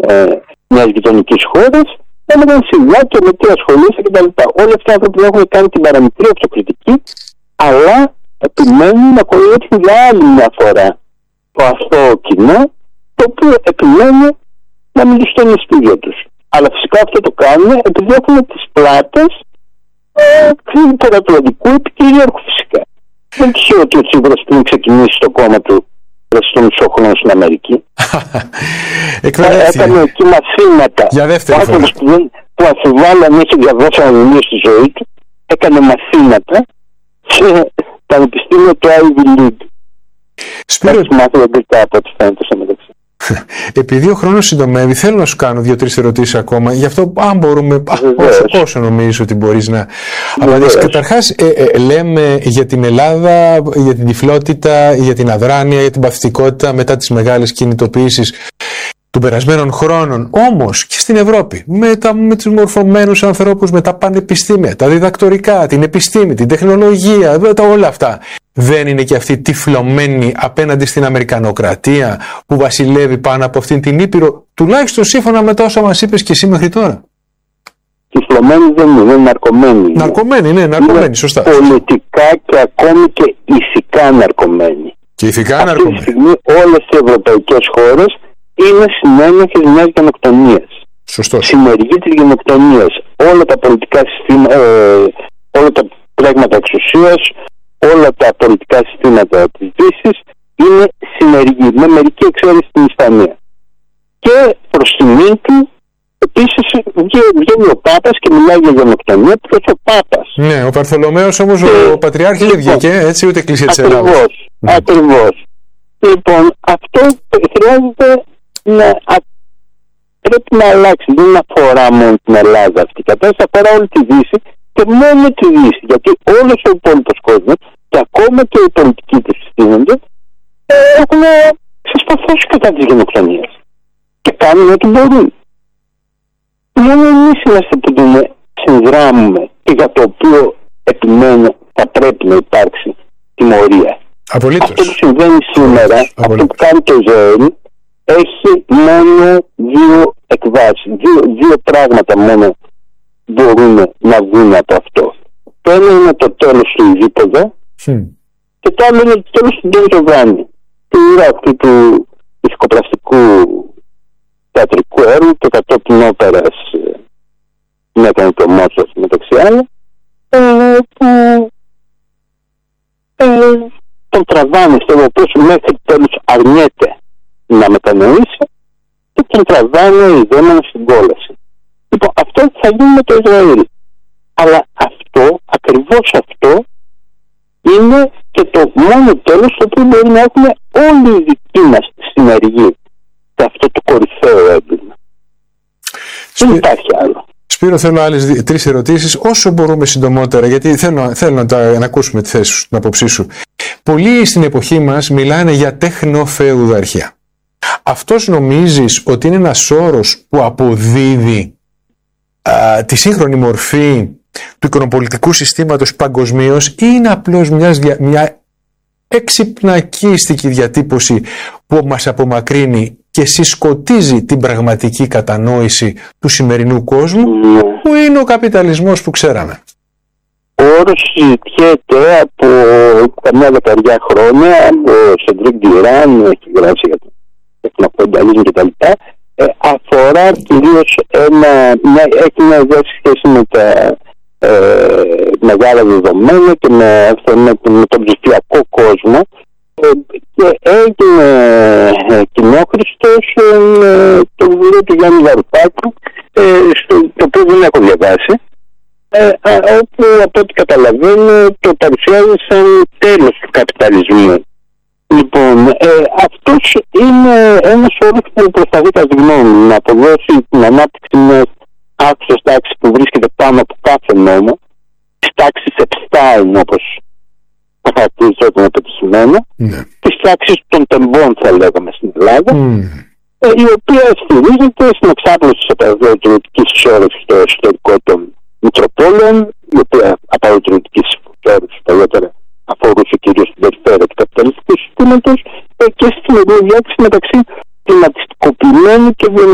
μιας γειτονικής χώρας, έμεναν σιγά και με τι ασχολείσαι κτλ. Όλοι αυτοί οι άνθρωποι έχουν κάνει την παραμικρή αυτοκριτική, αλλά επιμένουν να κολλήσουν για άλλη μια φορά το αυτό κοινό, το οποίο επιμένει να μιλήσει στον ιστούδιο τους. Αλλά φυσικά αυτό το κάνουν επειδή έχουν τις πλάτες του Ατλαντικού επικυρίαρχου φυσικά. Δεν ξέρω ότι ο Τσίπρας πριν ξεκινήσει το κόμμα του στο μισό χρόνο στην Αμερική. Έκανε εκεί μαθήματα. Για δεύτερη φορά. Που αφιβάλλει αν έχει διαβάσει ένα βιβλίο στη ζωή του, έκανε μαθήματα σε πανεπιστήμιο του Ivy League. Σπύρο, μάθει αγγλικά από ό,τι φαίνεται στο μεταξύ. Επειδή ο χρόνος συντομεύει, θέλω να σου κάνω 2-3 ερωτήσεις ακόμα. Γι' αυτό, αν μπορούμε, όσο νομίζεις ότι μπορείς να απαντήσεις. Καταρχάς, λέμε για την Ελλάδα, για την τυφλότητα, για την αδράνεια, για την παθητικότητα μετά τις μεγάλες κινητοποιήσεις των περασμένων χρόνων. Όμως και στην Ευρώπη, με τους μορφωμένους ανθρώπους, με τα πανεπιστήμια, τα διδακτορικά, την επιστήμη, την τεχνολογία, όλα αυτά. Δεν είναι και αυτή τυφλωμένη απέναντι στην Αμερικανοκρατία που βασιλεύει πάνω από αυτήν την Ήπειρο, τουλάχιστον σύμφωνα με τα όσα μας είπες και εσύ μέχρι τώρα? Τυφλωμένη δεν είναι ναρκωμένη. Ναρκωμένη, ναι, ναρκωμένη, σωστά. Πολιτικά και ακόμη και ηθικά ναρκωμένη. Και ηθικά ναρκωμένη. Αυτή τη στιγμή όλες οι ευρωπαϊκές χώρες είναι συνένοχες μιας γενοκτονίας. Σωστό. Συνεργεί της γενοκτονίας. Όλα τα πολιτικά συστήματα, όλα τα πλέγματα εξουσίας, όλα τα πολιτικά συστήματα της Δύσης είναι συνεργοί, με μερική εξαίρεση στην Ισπανία. Και προς τιμή του επίσης βγαίνει ο Πάπας και μιλάει για γενοκτονία. Ποιος ο Πάπας? Ναι, ο Παρθολομαίος όμως, ο Πατριάρχης δεν βγήκε, έτσι, ούτε εκκλησία της Ελλάδας. Ακριβώς. Λοιπόν, αυτό χρειάζεται πρέπει να αλλάξει. Δεν αφορά μόνο την Ελλάδα αυτή η κατάσταση, αφορά όλη τη Δύση και μόνο τη Δύση. Γιατί όλος ο υπόλοιπος κόσμος και ακόμα και οι πολιτικοί που συστήνονται έχουν ξεσπαθώσει κατά της γενοκτονίας και κάνουν ό,τι μπορούν. Μόνο εμείς είμαστε που την συνδράμουμε και για το οποίο επιμένω θα πρέπει να υπάρξει τιμωρία. Απολύτως. Αυτό που συμβαίνει σήμερα, αυτό που κάνει το Ισραήλ, έχει μόνο δύο εκβάσεις. Δύο πράγματα μόνο μπορούν να βγουν από αυτό. Το ένα είναι το τέλος του Ιδίποδα και το άλλο είναι το τέλος του Ντέιζοβάνη, του αυτού του ηθικοπλαστικού θεατρικού έργου και κατόπιν όπερας που έκανε το Μότσαρτ μεταξύ άλλων, που τον τραβάνε στο οποίος μέχρι τέλος αρνιέται να μετανοήσει και τον τραβάνε ιδέμενα στην κόλαση. Λοιπόν, αυτό θα γίνει με το Ισραήλ. Αλλά αυτό, ακριβώς αυτό, είναι και το μόνο τέλος το οποίο μπορεί να έχουμε όλοι οι δικοί μας συνεργοί σε αυτό το κορυφαίο έγκλημα. Δεν υπάρχει άλλο. Σπύρο, θέλω άλλες 3 ερωτήσεις, όσο μπορούμε συντομότερα, γιατί θέλω να ακούσουμε τη θέση σου, την άποψή σου. Πολλοί στην εποχή μας μιλάνε για τεχνοφεουδαρχία. Αυτός νομίζεις ότι είναι ένας όρος που αποδίδει τη σύγχρονη μορφή του οικονομοπολιτικού συστήματος παγκοσμίως ή είναι απλώς μια εξυπνακίστικη διατύπωση που μας απομακρύνει και συσκοτίζει την πραγματική κατανόηση του σημερινού κόσμου που είναι ο καπιταλισμός που ξέραμε? Ο όρος συζητιέται από καμιά 10 χρόνια. Ο Σεντρίκ Ντιουράν έχει γράψει για τον τεχνοφεουδαλισμό κτλ. Αφορά κυρίως έχει μια ιδέα σχέση με τα μεγάλα δεδομένα και με τον ψηφιακό κόσμο και έγινε κοινόχρηστος το βιβλίο του Γιάννη Βαρουφάκου, το οποίο δεν έχω διαβάσει, όπου από ό,τι καταλαβαίνω το παρουσιάζει σαν τέλος του καπιταλισμού. Λοιπόν, αυτός είναι ένας όρος που προσπαθεί κατά τη γνώμη μου να αποδώσει την ανάπτυξη μιας άκουσας τάξης που βρίσκεται πάνω από κάθε νόμο, της τάξης Επστάιν όπως θα χαρακτηριζόταν επιτυχημένο, της τάξης των τεμπών θα λέγαμε στην Ελλάδα, η οποία στηρίζεται στην εξάπλωση της απαραίτητης ισόρρευσης στο εσωτερικό των Μητροπόλεων, η οποία απαραίτητης ισόρρευσης παλιότερα αφορούσε κυρίως την περιφέρεια του καπιταλιστικού συστήματος και στην διάκριση μεταξύ κλιματιστικοποιημένου και